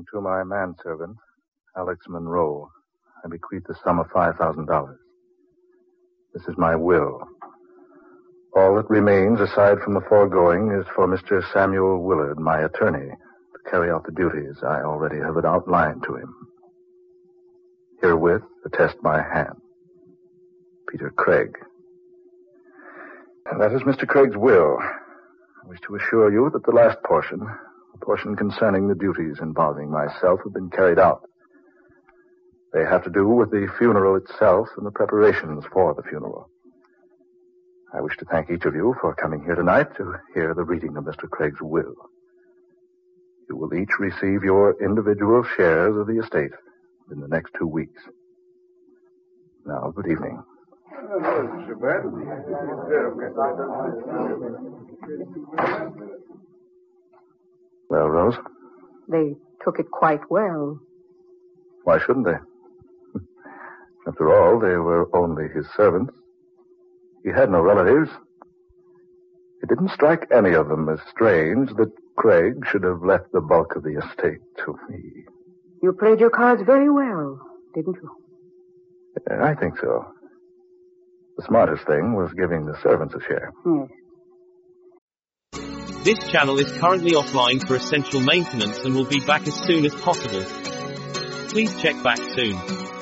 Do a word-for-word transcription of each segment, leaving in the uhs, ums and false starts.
to my manservant, Alex Monroe, I bequeath the sum of five thousand dollars. This is my will. All that remains, aside from the foregoing, is for Mister Samuel Willard, my attorney, to carry out the duties I already have outlined to him. Herewith, attest my hand. Peter Craig. And that is Mister Craig's will. I wish to assure you that the last portion, the portion concerning the duties involving myself, have been carried out. They have to do with the funeral itself and the preparations for the funeral. I wish to thank each of you for coming here tonight to hear the reading of Mister Craig's will. You will each receive your individual shares of the estate in the next two weeks. Now, good evening. Well, Rose? They took it quite well. Why shouldn't they? After all, they were only his servants. He had no relatives. It didn't strike any of them as strange that Craig should have left the bulk of the estate to me. You played your cards very well, didn't you? I think so. The smartest thing was giving the servants a share. Yes. This channel is currently offline for essential maintenance and will be back as soon as possible. Please check back soon.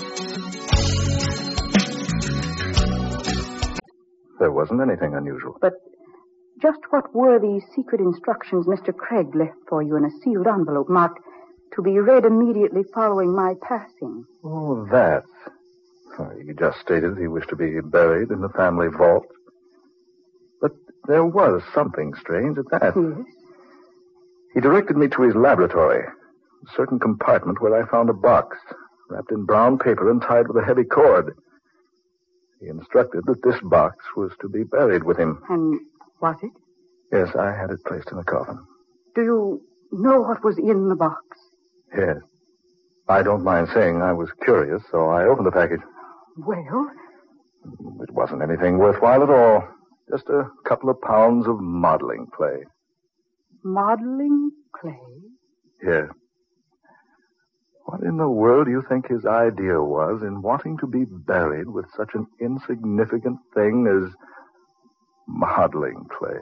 There wasn't anything unusual. But just what were the secret instructions Mister Craig left for you in a sealed envelope marked to be read immediately following my passing? Oh, that. Well, he just stated he wished to be buried in the family vault. But there was something strange at that. Yes? He directed me to his laboratory, a certain compartment where I found a box, wrapped in brown paper and tied with a heavy cord. He instructed that this box was to be buried with him. And was it? Yes, I had it placed in the coffin. Do you know what was in the box? Yes. I don't mind saying I was curious, so I opened the package. Well? It wasn't anything worthwhile at all. Just a couple of pounds of modeling clay. Modeling clay? Yes. What in the world do you think his idea was in wanting to be buried with such an insignificant thing as modeling clay?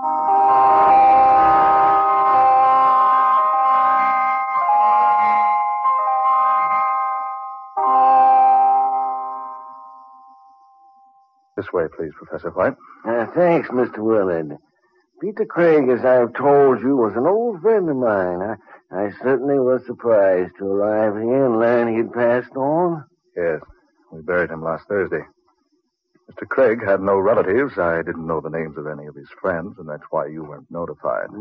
This way, please, Professor White. Uh, thanks, Mister Willard. Peter Craig, as I've told you, was an old friend of mine. I, I certainly was surprised to arrive here and learn he'd passed on. Yes, we buried him last Thursday. Mister Craig had no relatives. I didn't know the names of any of his friends, and that's why you weren't notified.